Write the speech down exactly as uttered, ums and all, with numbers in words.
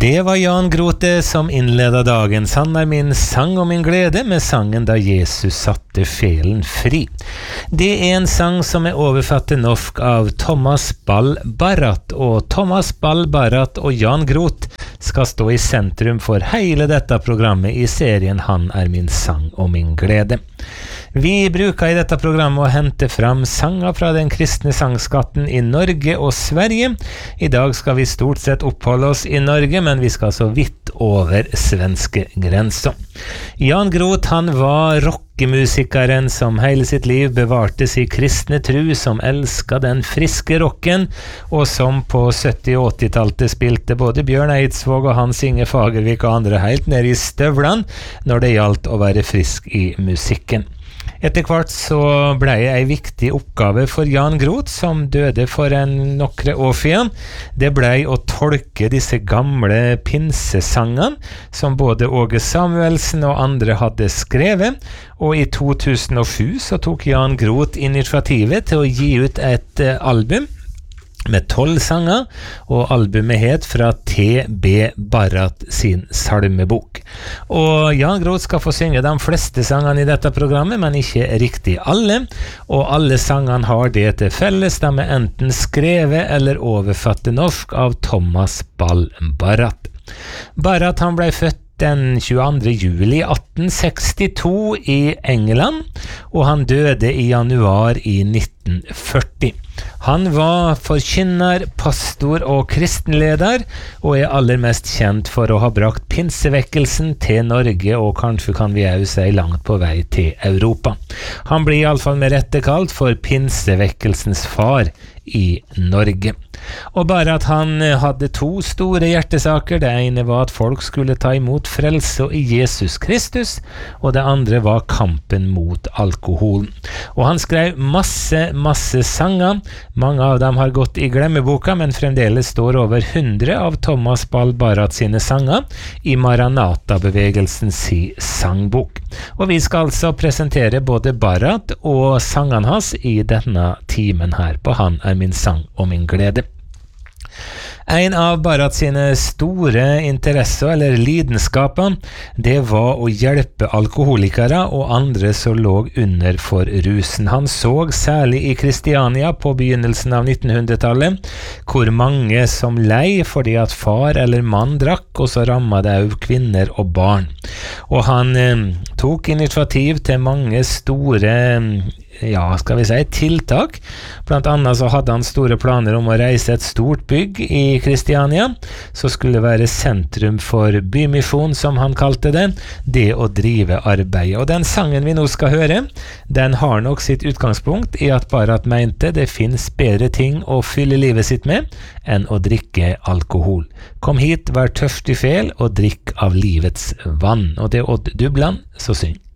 Det var Jan Grote som innledet dagens. Han er min sang og min glede med sangen Da Jesus satte felen fri. Det er en sang som er overfatt til norsk av Thomas Ball Barrat, og Thomas Ball Barrat og Jan Grote skal stå i sentrum for hele dette programmet i serien Han er min sang og min glede. Vi bruker i dette programmet å hente fram sanger fra den kristne sangskatten i Norge og Sverige. I dag skal vi stort sett oppholde oss i Norge, men vi skal så vidt over svenske grenser. Jan Grote, han var rockemusikeren som hele sitt liv bevarte sin kristne tru, som elsket den friske rocken, og som på sytti- og åtti-tallet spilte både Bjørn Eidsvåg og Hans Inge Fagervik og andre helt ned i støvlene når det gjaldt å være frisk i musikken. Etter hvert så ble det en viktig oppgave for Jan Grote, som døde for en nokre år siden. Det ble å tolke disse gamle pinsesangene, som både Åge Samuelsen og andre hadde skrevet, og i to tusen og sju så tok Jan Grote initiativet til å gi ut et uh, album med tolv sanger, og albumet het Fra T B Barrat sin salmebok. Og Jan Grote skal få synge de fleste sangene i dette programmet, men ikke riktig alle, og alle sangene har det til felles. De er enten skrevet eller overfatt til norsk av Thomas Ball Barrat. Barrat, han ble født den tjueandre juli atten sekstito i England, og han døde i januar i nitten førti. Han var forkynner, pastor og kristenleder, og er aller mest kjent for å ha brakt pinsevekkelsen til Norge, og kanskje kan vi også si langt på vei til Europa. Han blir i alle fall med rette kalt for pinsevekkelsens far i Norge. Og bare at han hadde to store hjertesaker. Det ene var at folk skulle ta imot frelse i Jesus Kristus, og det andre var kampen mot alkoholen. Og han skrev masse, masse sanger. Mange av dem har gått i glemmeboka, men fremdeles står over hundre av Thomas Ball Barrat sine sanger i Maranata-bevegelsens sangbok. Og vi skal altså presentere både Barrat og sangene hans i denne timen her på Han er min sang og min glede. En av Barrat sine store interesser eller lidenskaper, det var å hjelpe alkoholikere og andre som lå under for rusen. Han så særlig i Kristiania på begynnelsen av nittenhundretallet hvor mange som lei fordi at far eller mann drakk, og så rammet det også kvinner og barn. Og han eh, tok initiativ til mange store ja, skal vi si, tiltak. Blant annet så hadde han store planer om å reise et stort bygg i Kristiania, så skulle det være sentrum for bymisjon, som han kalte det, det å drive arbeid. Og den sangen vi nå skal høre, den har nok sitt utgangspunkt i at Barrat mente det finnes bedre ting å fylle livet sitt med enn å drikke alkohol. Kom hit, vær tørstig fel, og drikk av livets vann. Og det er Odd Dubland, så syng.